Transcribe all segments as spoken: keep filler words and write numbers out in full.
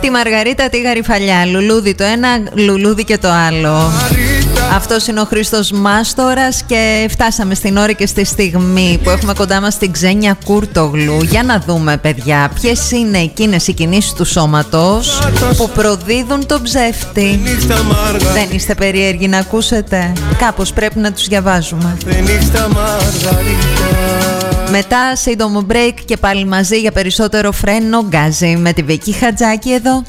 τη Μαργαρίτα, τη Γαριφαλιά. Λουλούδι το ένα, λουλούδι και το άλλο. Αυτός είναι ο Χρήστος Μάστορας και φτάσαμε στην ώρα και στη στιγμή που έχουμε κοντά μας την Ξένια Κούρτογλου. Για να δούμε, παιδιά, ποιες είναι εκείνες οι κινήσεις του σώματος που προδίδουν τον ψεύτη. Δεν είστε περίεργοι να ακούσετε? Κάπως πρέπει να τους διαβάζουμε. Μετά σύντομο break και πάλι μαζί για περισσότερο Φρένο Γκάζι με τη Βίκη Χατζάκη εδώ.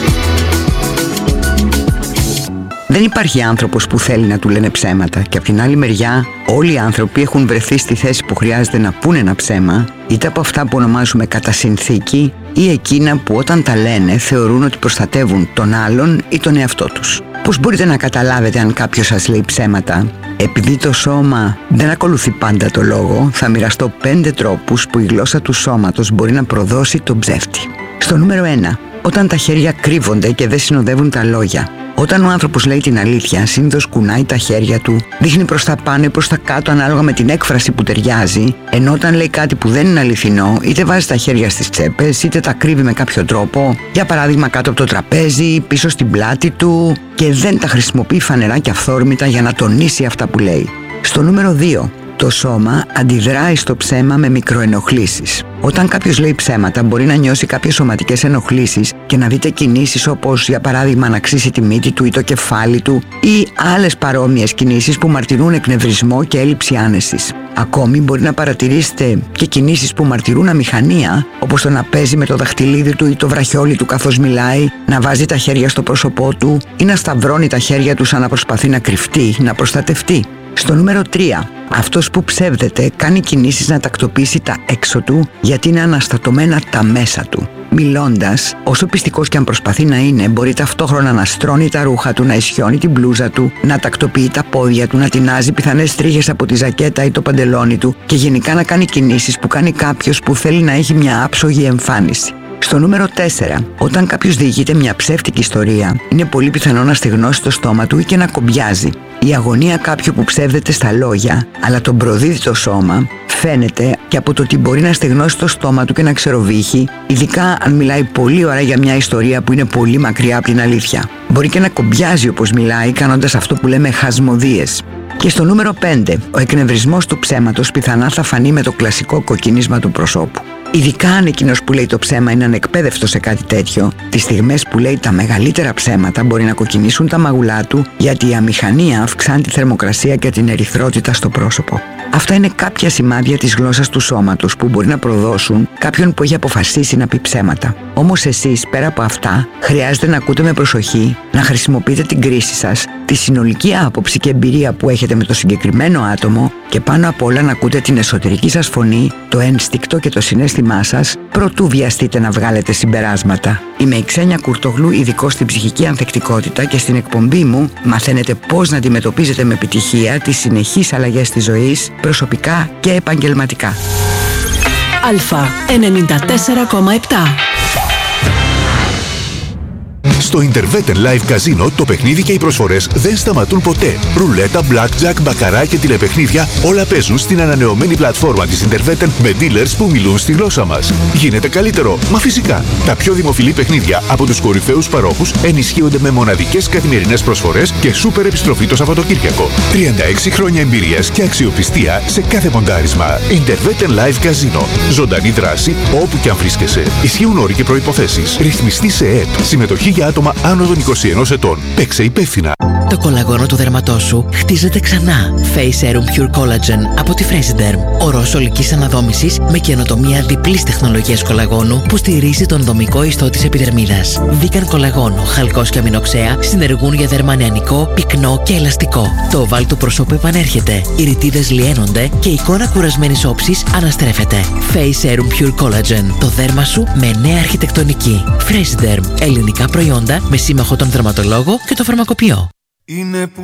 Δεν υπάρχει άνθρωπος που θέλει να του λένε ψέματα και από την άλλη μεριά όλοι οι άνθρωποι έχουν βρεθεί στη θέση που χρειάζεται να πούνε ένα ψέμα, είτε από αυτά που ονομάζουμε κατά συνθήκη ή εκείνα που όταν τα λένε θεωρούν ότι προστατεύουν τον άλλον ή τον εαυτό τους. Πώς μπορείτε να καταλάβετε αν κάποιος σας λέει ψέματα? Επειδή το σώμα δεν ακολουθεί πάντα το λόγο, θα μοιραστώ πέντε τρόπους που η γλώσσα του σώματος μπορεί να προδώσει τον ψεύτη. Στο νούμερο ένα, όταν τα χέρια κρύβονται και δεν συνοδεύουν τα λόγια. Όταν ο άνθρωπος λέει την αλήθεια, συνήθως κουνάει τα χέρια του, δείχνει προς τα πάνω ή προς τα κάτω ανάλογα με την έκφραση που ταιριάζει, ενώ όταν λέει κάτι που δεν είναι αληθινό, είτε βάζει τα χέρια στις τσέπες, είτε τα κρύβει με κάποιο τρόπο, για παράδειγμα κάτω από το τραπέζι, πίσω στην πλάτη του, και δεν τα χρησιμοποιεί φανερά και αυθόρμητα για να τονίσει αυτά που λέει. Στο νούμερο δύο, το σώμα αντιδράει στο ψέμα με μικροενοχλήσεις. Όταν κάποιος λέει ψέματα, μπορεί να νιώσει κάποιες σωματικές ενοχλήσεις και να δείτε κινήσεις όπως, για παράδειγμα, να ξύσει τη μύτη του ή το κεφάλι του ή άλλες παρόμοιες κινήσεις που μαρτυρούν εκνευρισμό και έλλειψη άνεσης. Ακόμη μπορεί να παρατηρήσετε και κινήσεις που μαρτυρούν αμηχανία, όπως το να παίζει με το δαχτυλίδι του ή το βραχιόλι του καθώς μιλάει, να βάζει τα χέρια στο πρόσωπό του ή να σταυρώνει τα χέρια του σαν να προσπαθεί να κρυφτεί, να προστατευτεί. Στο νούμερο τρία, αυτός που ψεύδεται κάνει κινήσεις να τακτοποιήσει τα έξω του γιατί είναι αναστατωμένα τα μέσα του. Μιλώντας, όσο πιστικός και αν προσπαθεί να είναι, μπορεί ταυτόχρονα να στρώνει τα ρούχα του, να ισιώνει την μπλούζα του, να τακτοποιεί τα πόδια του, να τεινάζει πιθανές τρίχες από τη ζακέτα ή το παντελόνι του και γενικά να κάνει κινήσεις που κάνει κάποιος που θέλει να έχει μια άψογη εμφάνιση. Στο νούμερο τέσσερα, όταν κάποιος διηγείται μια ψεύτικη ιστορία, είναι πολύ πιθανό να στεγνώσει το στόμα του ή και να κομπιάζει. Η αγωνία κάποιου που ψεύδεται στα λόγια, αλλά τον προδίδει το σώμα, φαίνεται και από το ότι μπορεί να στεγνώσει το στόμα του και να ξεροβύχει, ειδικά αν μιλάει πολύ ώρα για μια ιστορία που είναι πολύ μακριά από την αλήθεια. Μπορεί και να κομπιάζει όπως μιλάει, κάνοντας αυτό που λέμε χασμοδίες. Και στο νούμερο πέντε, ο εκνευρισμός του ψέματος πιθανά θα φανεί με το κλασικό κοκκινίσμα του προσώπου. Ειδικά αν εκείνος που λέει το ψέμα είναι ανεκπαίδευτος σε κάτι τέτοιο, τις στιγμές που λέει τα μεγαλύτερα ψέματα μπορεί να κοκκινήσουν τα μαγουλά του, γιατί η αμηχανία αυξάνει τη θερμοκρασία και την ερυθρότητα στο πρόσωπο. Αυτά είναι κάποια σημάδια της γλώσσας του σώματος που μπορεί να προδώσουν κάποιον που έχει αποφασίσει να πει ψέματα. Όμως εσείς, πέρα από αυτά, χρειάζεται να ακούτε με προσοχή, να χρησιμοποιείτε την κρίση σας, τη συνολική άποψη και εμπειρία που έχετε με το συγκεκριμένο άτομο και πάνω απ' όλα να ακούτε την εσωτερική σας φωνή, το ένστικτο και το συναίσθημά σας, προτού βιαστείτε να βγάλετε συμπεράσματα. Είμαι η Ξένια Κούρτογλου, ειδικός στην ψυχική ανθεκτικότητα, και στην εκπομπή μου μαθαίνετε πώς να αντιμετωπίζετε με επιτυχία τις συνεχείς αλλαγές της ζωής, προσωπικά και επαγγελματικά. Αλφα ενενήντα τέσσερα κόμμα επτά. Στο Interveten Live Casino το παιχνίδι και οι προσφορές δεν σταματούν ποτέ. Ρουλέτα, blackjack, μπακαρά και τηλεπαιχνίδια όλα παίζουν στην ανανεωμένη πλατφόρμα της Interveten με dealers που μιλούν στη γλώσσα μας. Γίνεται καλύτερο? Μα φυσικά. Τα πιο δημοφιλή παιχνίδια από τους κορυφαίους παρόχους ενισχύονται με μοναδικές καθημερινές προσφορές και σούπερ επιστροφή το Σαββατοκύριακο. τριάντα έξι χρόνια εμπειρίας και αξιοπιστία σε κάθε ποντάρισμα. Interveten Live Casino. Ζωντανή δράση όπου και αν βρίσκεσαι. Ισχύουν όροι και προϋποθέσεις. Ρυθμιστή σε ΕΕΠ. Συμμετοχή για άτομα άνω των είκοσι ενός ετών. Παίξε υπεύθυνα. Το κολαγόνο του δερματός σου χτίζεται ξανά. Face Serum Pure Collagen από τη Fresiderm. Ορός ολικής αναδόμησης με καινοτομία διπλής τεχνολογίας κολαγόνου που στηρίζει τον δομικό ιστό της επιδερμίδας. Vegan κολαγόνο, χαλκός και αμινοξέα συνεργούν για δέρμα νεανικό, πυκνό και ελαστικό. Το οβάλ του προσώπου επανέρχεται. Οι ρητίδες λιένονται και η εικόνα κουρασμένης όψης αναστρέφεται. Face Serum Pure Collagen. Το δέρμα σου με νέα αρχιτεκτονική. Fresiderm. Ελληνικά προϊόντα με σύμμαχο τον δερματολόγο και το φαρμακοποιό. Είναι που